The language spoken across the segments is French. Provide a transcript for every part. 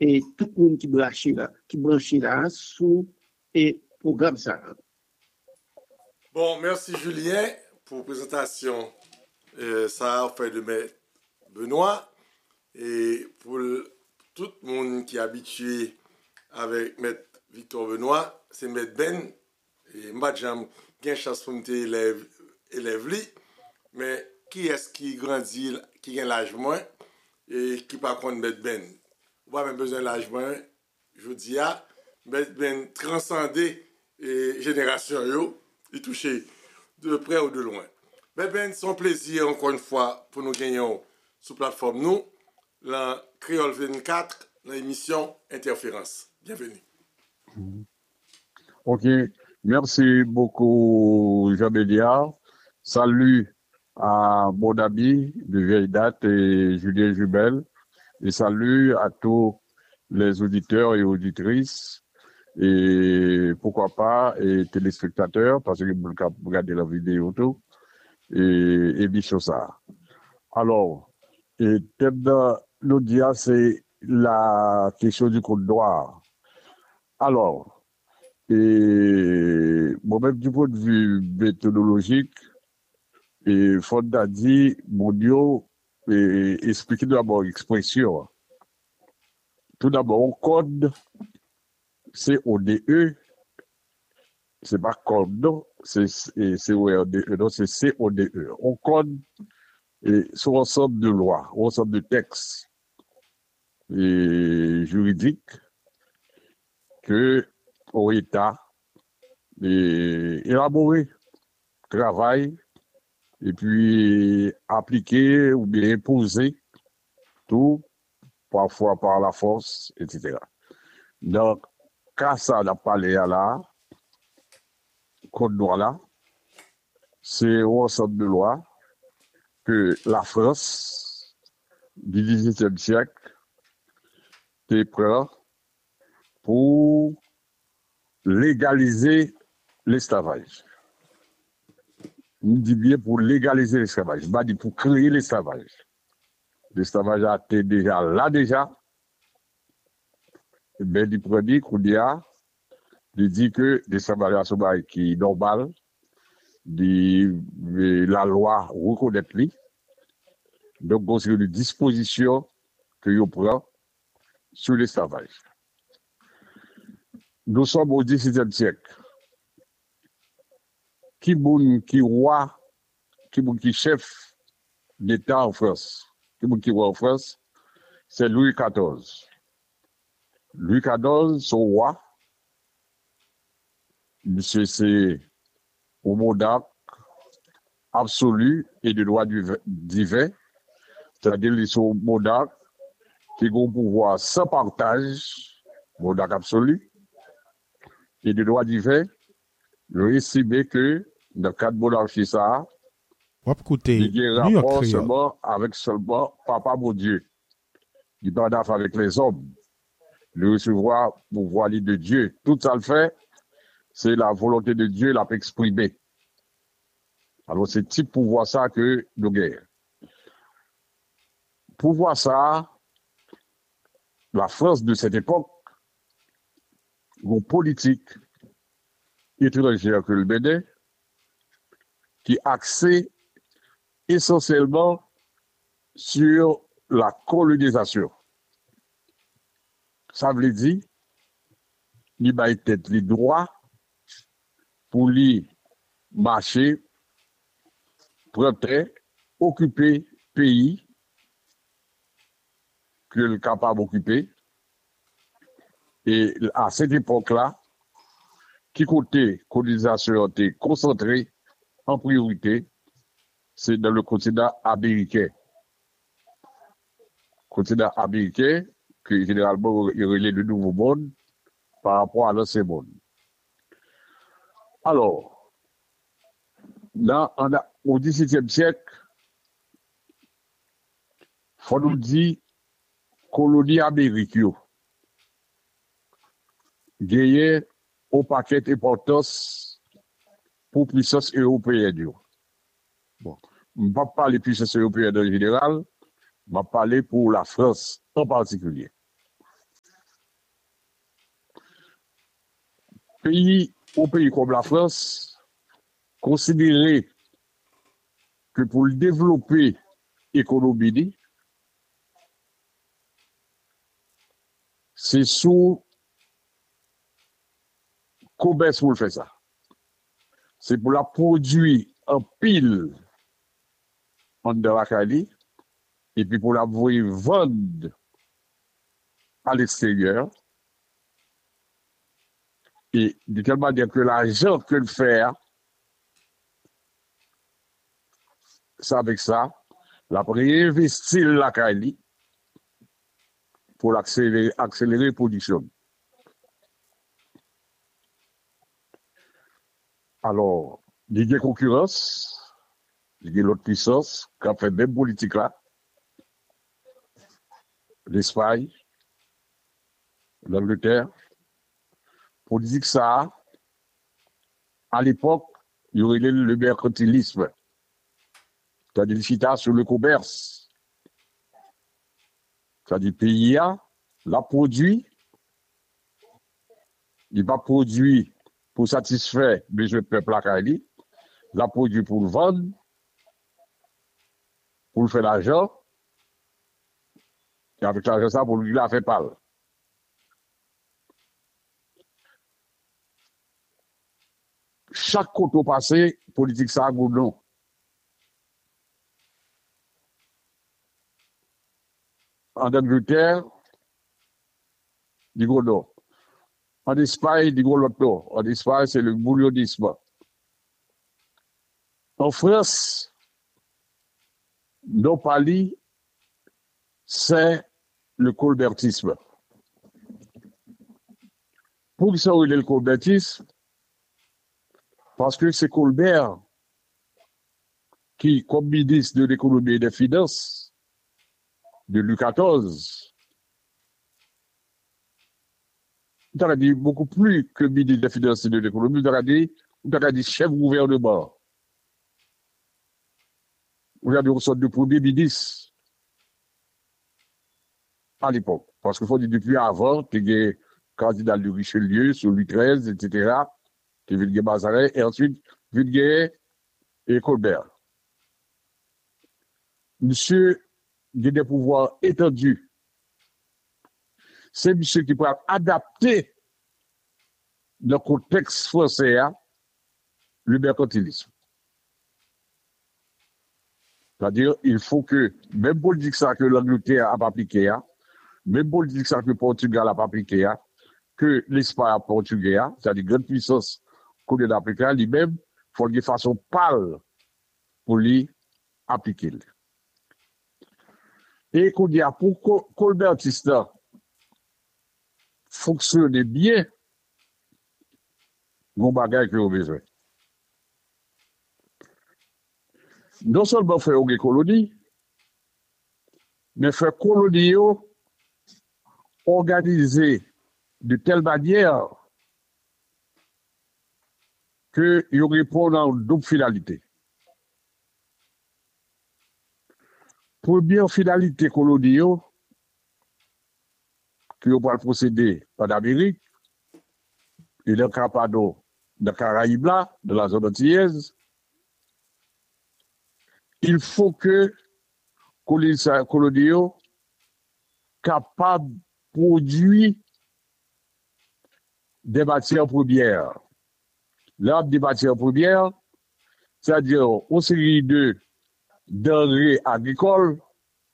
et tout le monde qui branché là sous et programme ça. Bon, merci Julien pour la présentation. Ça a fait de mettre Benoît et pour tout le monde qui est habitué avec Maître Victor Benoît, c'est Maître Ben. Et moi, j'aime bien chance pour élève lui, mais qui est-ce qui grandit, qui a l'âge moins et qui par contre Maître Ben? On a même besoin de l'âge moins, je dis à Maître Ben transcender et génération yo, y toucher de près ou de loin. Maître Ben, c'est un plaisir encore une fois pour nous gagner sur plateforme nous, la Créole 24, l'émission Interférence. Bienvenue. Ok, merci beaucoup Jean Béliard. Salut à mon ami de vieille date et Julien Jubel. Et salut à tous les auditeurs et auditrices et pourquoi pas et téléspectateurs parce que vous regardez la vidéo tout et bicho ça. Alors, et thème de l'audience c'est la question du code noir. Alors, et moi-même du point de vue méthodologique, et Fonda dit, mon Dieu, et expliquer d'abord l'expression. Tout d'abord, on code, c'est CODE, c'est pas code, non, c'est CORDE, non, c'est CODE. On code et sur ensemble de lois, ensemble de textes et juridiques que au État et élaborer, travail et puis appliquer ou bien imposer tout, parfois par la force, etc. Donc, quand ça n'a pas l'air là, code droit là, c'est un ensemble de lois que la France du XVIIIe siècle est prête pour légaliser l'esclavage. On dit bien pour légaliser l'esclavage, pas dit pour créer l'esclavage. L'esclavage a été déjà là déjà. Mais il prédit qu'on dit que l'esclavage qui est normal, la loi reconnaît lui. Donc, c'est une disposition que vous prend sur l'esclavage. Nous sommes au XVIIe siècle. Qui roi, qui chef d'État en France, qui roi en France, c'est Louis XIV. Louis XIV, son roi, monsieur, c'est au monarque absolu et de droit divin, c'est-à-dire les sont monarques qui ont un pouvoir sans partage, monarque absolu, et de droit divin, je estime que dans le cadre de monarchie, ça, il y a un rapport seulement Papa mon Dieu. Il n'a pas avec les hommes. Le recevoir pouvoir de Dieu. Tout ça le fait, c'est la volonté de Dieu l'a exprimée. Alors, c'est type pouvoir ça que nous gagnons. Pouvoir ça, la France de cette époque, une politique étrangère que le Bénin, qui axée essentiellement sur la colonisation. Ça veut dire, il va être les droits pour lui marcher, prendre, occuper pays que le capable d'occuper. Et à cette époque-là, qui côté colonisation était concentrée en priorité, c'est dans le continent américain. Continent américain, que généralement il relève le nouveau monde par rapport à l'ancien monde. Alors, là, au XVIIe siècle, faut nous dire colonie américaine. Gagné au paquet d'importance pour puissance européenne. Bon, je ne vais pas parler de puissance européenne en général, je vais parler pour la France en particulier. au pays comme la France, considérer que pour le développer l'économie, c'est sous commerce pour le faire ça. C'est pour la produire en pile en de la Cali, et puis pour la vendre à l'extérieur. Et de telle manière que l'argent que le faire, c'est avec ça, la réinvestir la Cali pour accélérer la production. Alors, il y a concurrence, il y a l'autre puissance qui a fait même politique là, l'Espagne, l'Angleterre. Pour dire que ça, à l'époque, il y aurait le mercantilisme, c'est-à-dire sur le commerce. C'est-à-dire pays la produit, il va produire pour satisfaire les besoins du peuple à Cali, la produit pour le vendre, pour le faire l'argent, et avec l'argent ça, pour lui la faire parler. Chaque côté passé, politique ça a non. En Angleterre, du gros non. En Espagne, du gros l'autre. En Espagne, c'est le boulionisme. En France, non pali, c'est le colbertisme. Pour ça, il est le colbertisme, parce que c'est Colbert qui, comme ministre de l'économie et des finances de Louis XIV, il a dit beaucoup plus que ministre des finances et de l'économie, il a dit chef gouvernement. Il a dit une sorte de premier ministre à l'époque. Parce qu'il faut dire depuis avant, il y a candidat de Richelieu, sur Louis XIII, etc., qui vient de Mazarin, et ensuite, vient et Colbert. Monsieur, il a des pouvoirs étendus. C'est monsieur qui peut adapter le contexte français le mercantilisme. C'est-à-dire, il faut que, même politique ça que l'Angleterre a appliqué, même politique ça que le Portugal a appliqué, que l'Espagne a portugais, c'est-à-dire grande puissance qu'on a appliqué, lui-même, il faut de façon pâle pour lui appliquer. Et qu'on dit, pour Colbertiste fonctionne bien, mon bagage que vous avez besoin. Non seulement faire une colonie, mais faire colonie organisée de telle manière que il répond à une double finalité. Première finalité colonie, qui va procéder en Amérique, et dans le Capado, dans le Caraïbe, dans la zone antillaise, il faut que colonie capable de produire des matières premières. L'ordre des matières premières, c'est-à-dire une série de denrées agricoles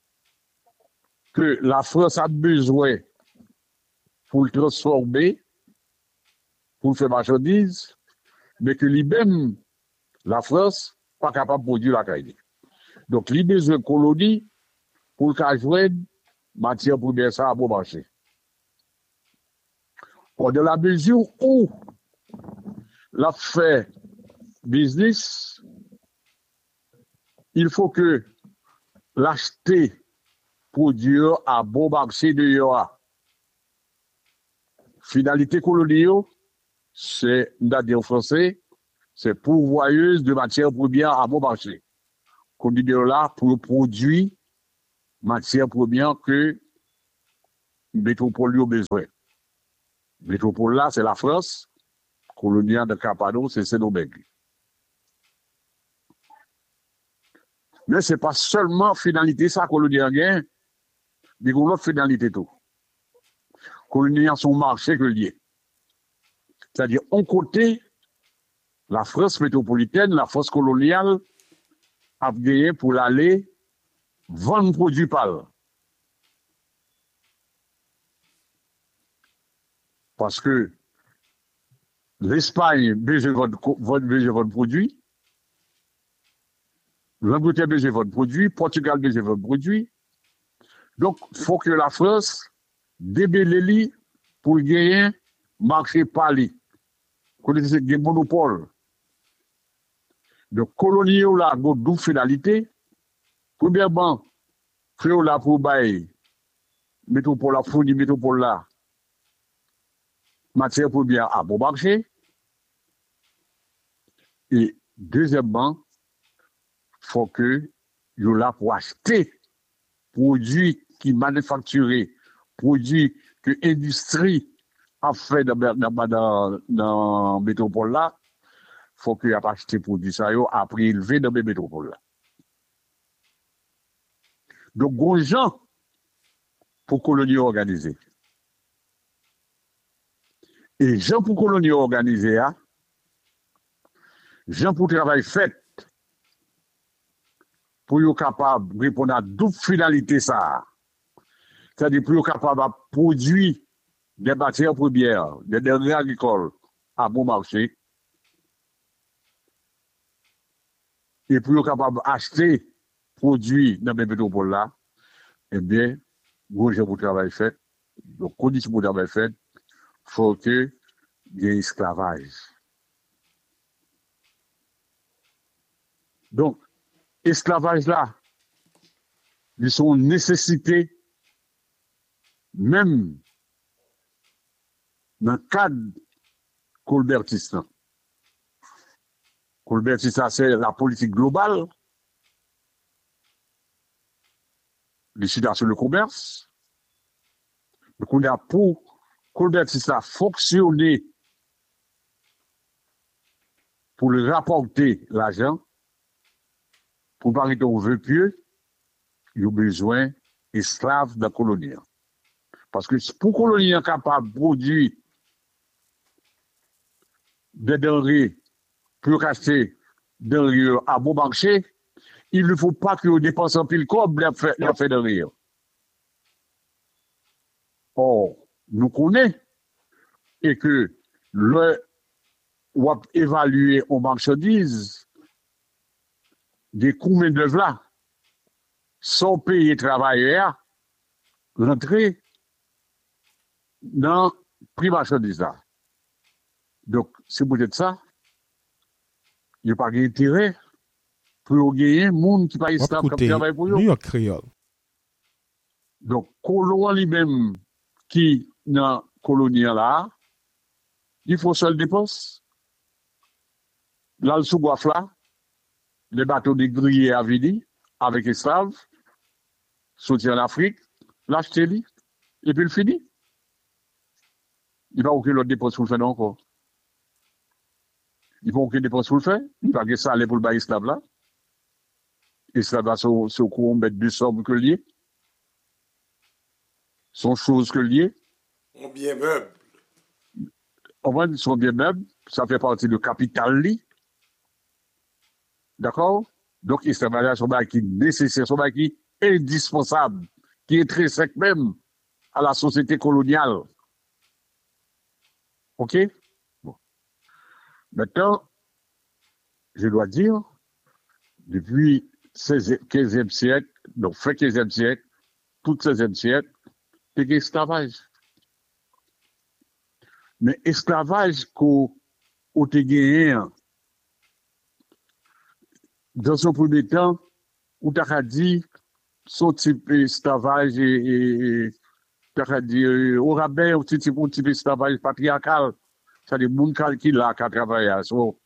que la France a besoin pour le transformer, pour le faire marchandise, mais que lui-même, la France, pas capable de produire la caille. Donc, il a besoin de colonies pour le jouer matière première ça à bon marché. Dans la mesure où la fait business, il faut que l'acheter produire à bon marché de Yoa. Finalité coloniale, c'est, en français, c'est pourvoyeuse de matières premières à bon marché. Qu'on dit là pour produire matières premières que métropole a besoin. Métropole là, c'est la France, Colonia de Capado, c'est Sénobeg. Mais ce n'est pas seulement finalité ça, Colonia gagne, mais il y a une autre finalité tout. Colonia son marché que lié. C'est-à-dire, on côté, la France métropolitaine, la France coloniale, a gagné pour l'aller vendre produits pâles. Parce que l'Espagne besoin votre produit, l'Angleterre besoin votre produit, Portugal besoin votre produit. Donc, il faut que la France débelle pour gagner marché pâle. Connaissez des monopoles. Donc, colonie là, double finalité. Premièrement, faire là pour bailler, métropole là, fournir métropole là, matière première à bon marché. Et deuxièmement, il faut que vous là pour acheter produits qui manufacturés, produits que l'industrie a fait dans métropole là. Il faut qu'il y ait acheté produits ça après élevé dans les métropoles là. Donc, gros gens pour colonie organisée. Et gens pour colonie organisée, gens pour travail fait, pour être capable de répondre à double finalité ça. C'est-à-dire pour être capable de produire des matières premières, des denrées agricoles à bon marché. Et pour être capable d'acheter produits dans les métropoles là, eh bien, gros gens pour travail fait. Donc, conditions pour travail fait, il faut qu'il y ait esclavage. Donc, esclavage là, ils sont nécessités, même dans le cadre colbertiste. Colbertiste, c'est la politique globale, décidée sur le commerce. Donc, on a pour colbertiste fonctionner pour le rapporter l'argent, pour parler qu'on veut pieux, il y a besoin d'esclaves de la colonie. Parce que pour que la colonie soit capable de produire des denrées pour acheter des denrées à bon marché, il ne faut pas que vous dépensez un pile comme la fait de rire. Or, nous connaissons et que le ou évaluer en marchandises des coûts de main-d'œuvre là, sans payer travailleurs, rentrer dans le prix marchandise là. Donc, c'est peut-être ça. Il n'y a pas d'intérêt pour gagner un monde qui ne paye pas comme travail pour eux. New York créole. Donc, colon lui-même qui dans la colonie là, il faut seul dépense. Là, le sous-boif là, les bateaux de grillés à Vidi, avec esclaves, sortir en Afrique, l'acheter, et puis le fini. Il n'y a aucune autre dépense pour le faire encore. Il n'y a aucune dépense pour le faire. Il n'y a pas ça aller pour le bail esclave là. Esclave là, c'est au courant de mettre 200 que lié. Sont choses que liées. On bien meuble. En vrai, ils sont bien meubles. Ça fait partie du capital li. D'accord? Donc, l'esclavage, c'est un qui est nécessaire, c'est un qui est indispensable, qui est très sec même à la société coloniale. OK? Bon. Maintenant, je dois dire, depuis le 15e siècle, donc fin 15e siècle, tout 16e siècle, c'est l'esclavage. Mais esclavage qu'on a gagné, dans son premier temps, on t'a dit, son type d'esclavage et t'a dit, au rabais, un type d'esclavage patriarcal, c'est-à-dire, moun qui là, qui a travaillé,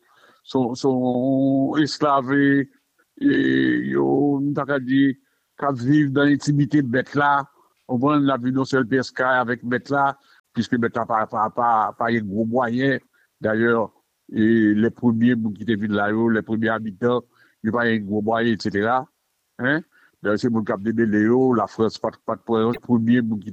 son esclave, et on t'a dit, qui vivent dans l'intimité bête là, on voit la vie non seul pesca avec bête là, puisque bête là pas un gros moyen D'ailleurs, et les premiers qui étaient venus là, les premiers habitants, ils n'ont pas un gros moyen, etc. Hein? D'ailleurs, c'est mon cap de Béléo, la France, pas de premier qui